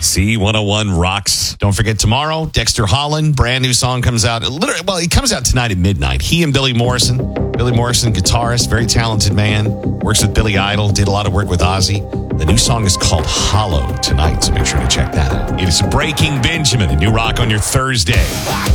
C101 rocks. Don't forget tomorrow, Dexter Holland, brand new song comes out. It comes out tonight at midnight. He and Billy Morrison. Billy Morrison, guitarist, very talented man. Works with Billy Idol, did a lot of work with Ozzy. The new song is called Hollow tonight, so make sure to check that out. It is Breaking Benjamin, a new rock on your Thursday.